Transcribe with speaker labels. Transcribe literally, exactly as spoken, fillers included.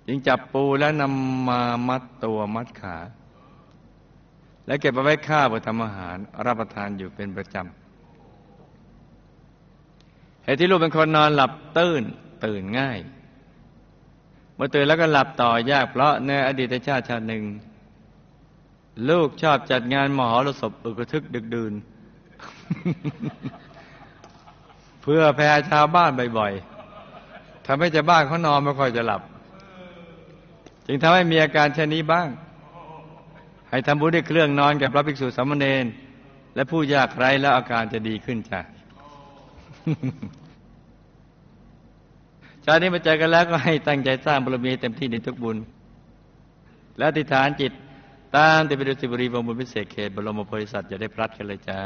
Speaker 1: จึงจับปูแล้วนำมามัดตัวมัดขา และเก็บเอาไว้ข้าวเพื่อทำอาหารรับประทานอยู่เป็นประจำเหตุที่ลูกเป็นคนนอนหลับตื่นตื่นง่ายเมื่อตื่นแล้วก็หลับต่อยากเพราะในอดีตชาติชาติหนึ่งลูกชอบจัดงานมหรสพอึกระทึกดึกดื่น เพื่อแผ่ชาวบ้านบ่อยๆทำให้ชาวบ้านเขานอนไม่ค่อยจะหลับจึงทำให้มีอาการเช่นนี้บ้างให้ทำบุญด้วยเครื่องนอนแก่พระภิกษุสามเณรและผู้ยากไร้แล้วอาการจะดีขึ้นจ้ะ ชาตินี้มาเจอกันแล้วก็ให้ตั้งใจสร้างบารมีเต็มที่ในทุกบุญและอธิษฐานจิตตามที่พระฤาษีบุรีวงศ์บุญพิเศษเขตบรมโพธิสัตว์จะได้พลัดกันเลยจ้า